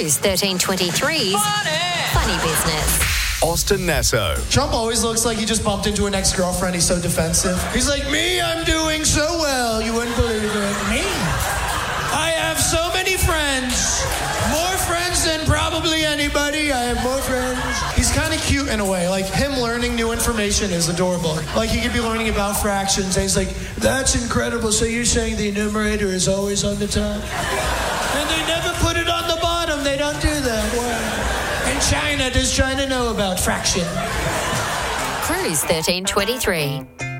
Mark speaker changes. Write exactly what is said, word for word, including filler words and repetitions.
Speaker 1: Cruise thirteen twenty-three's Funny, Funny Business.
Speaker 2: Austin Nasso.
Speaker 3: Trump always looks like he just bumped into an ex-girlfriend. He's so defensive. He's like, me, I'm doing so well. You wouldn't believe it. Me? I have so many friends. More friends than probably anybody. I have more friends. He's kind of cute in a way. Like, him learning new information is adorable. Like, he could be learning about fractions, and he's like, that's incredible. So you're saying the numerator is always on the top? And they never put it on the bottom. They don't do that. Why? In China, does China know about fraction?
Speaker 1: Cruise thirteen twenty-three.